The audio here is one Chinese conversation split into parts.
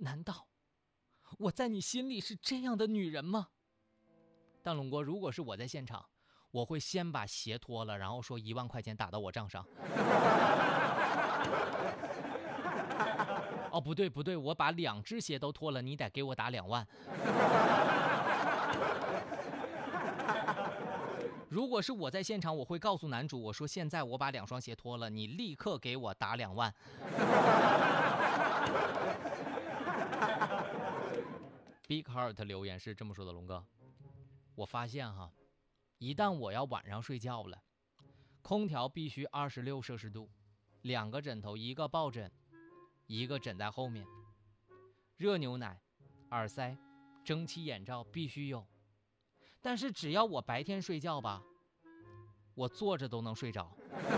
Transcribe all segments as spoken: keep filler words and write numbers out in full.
难道我在你心里是这样的女人吗？大龙哥，如果是我在现场，我会先把鞋脱了，然后说一万块钱打到我账上。哦，不对不对，我把两只鞋都脱了，你得给我打两万。如果是我在现场，我会告诉男主，我说现在我把两双鞋脱了，你立刻给我打两万。Big Heart 留言是这么说的，龙哥，我发现哈，一旦我要晚上睡觉了，空调必须二十六摄氏度，两个枕头，一个抱枕，一个枕在后面，热牛奶、耳塞、蒸汽眼罩必须有。但是只要我白天睡觉吧，我坐着都能睡着。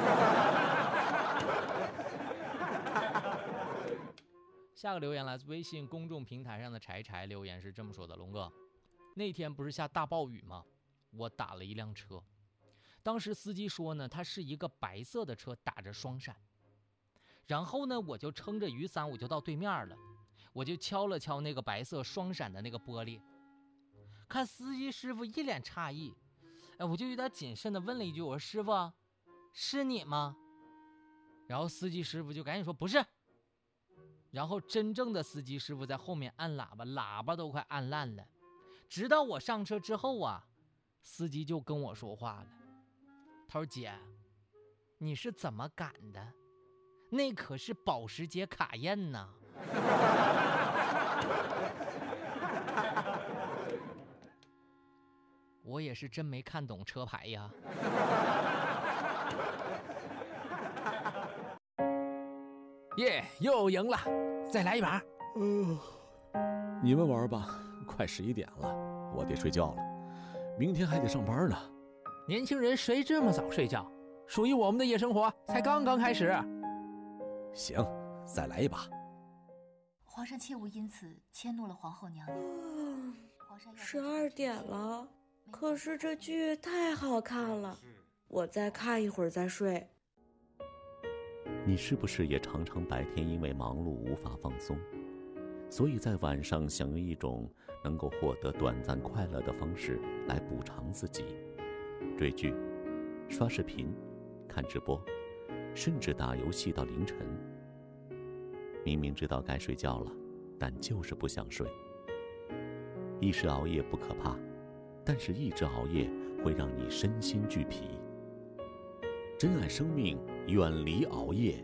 下个留言来自微信公众平台上的柴柴，留言是这么说的，龙哥，那天不是下大暴雨吗？我打了一辆车，当时司机说呢，它是一个白色的车，打着双闪。然后呢，我就撑着雨伞，我就到对面了，我就敲了敲那个白色双闪的那个玻璃，看司机师傅一脸诧异，哎，我就有点谨慎的问了一句，我说师傅，是你吗？然后司机师傅就赶紧说不是。然后真正的司机师傅在后面按喇叭，喇叭都快按烂了。直到我上车之后啊，司机就跟我说话了，他说姐，你是怎么赶的？那可是保时捷卡宴呐。我也是真没看懂车牌呀。 耶、yeah, 又赢了，再来一把。 呃，你们玩吧，快十一点了，我得睡觉了，明天还得上班呢。 年轻人谁这么早睡觉？属于我们的夜生活才刚刚开始。 行，再来一把。 皇上切勿因此迁怒了皇后娘娘。 嗯，十二点了，可是这剧太好看了，我再看一会儿再睡。 你是不是也常常白天因为忙碌无法放松，所以在晚上想用一种能够获得短暂快乐的方式来补偿自己？追剧、刷视频、看直播，甚至打游戏到凌晨。明明知道该睡觉了，但就是不想睡。一时熬夜不可怕，但是一直熬夜会让你身心俱疲。珍爱生命，远离熬夜。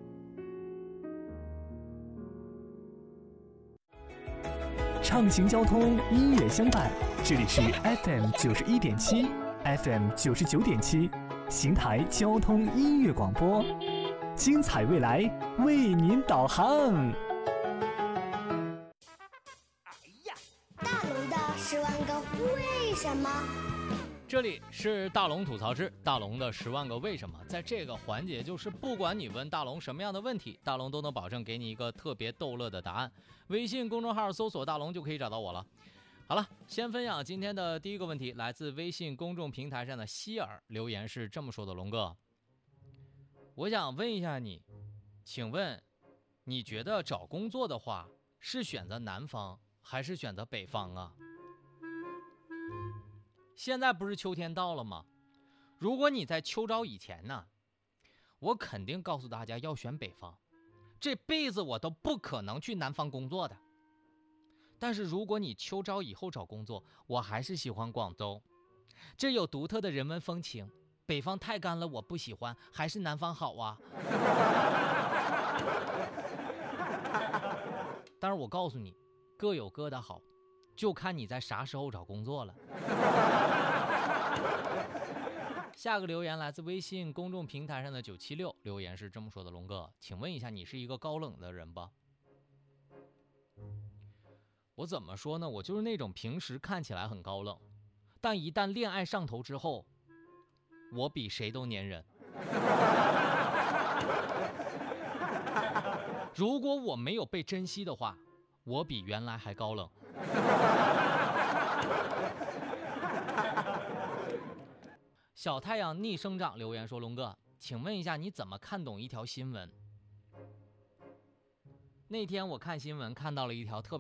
畅行交通，音乐相伴，这里是 F M 九十一点七 ，F M 九十九点七，邢台交通音乐广播，精彩未来为您导航。 哎呀，大龙的十万个为什么？ 这里是大龙吐槽之大龙的十万个为什么。在这个环节，就是不管你问大龙什么样的问题，大龙都能保证给你一个特别逗乐的答案。微信公众号搜索大龙就可以找到我了。好了，先分享今天的第一个问题，来自微信公众平台上的希尔，留言是这么说的，龙哥，我想问一下你，请问你觉得找工作的话是选择南方还是选择北方啊？现在不是秋天到了吗？如果你在秋招以前呢，我肯定告诉大家要选北方，这辈子我都不可能去南方工作的。但是如果你秋招以后找工作，我还是喜欢广州，这有独特的人文风情。北方太干了，我不喜欢，还是南方好啊。但是我告诉你，各有各的好，就看你在啥时候找工作了。下个留言来自微信公众平台上的九七六，留言是这么说的，龙哥，请问一下，你是一个高冷的人吧？我怎么说呢，我就是那种平时看起来很高冷，但一旦恋爱上头之后，我比谁都粘人。如果我没有被珍惜的话，我比原来还高冷。小太阳逆生长留言说，龙哥，请问一下，你怎么看懂一条新闻？那天我看新闻看到了一条特别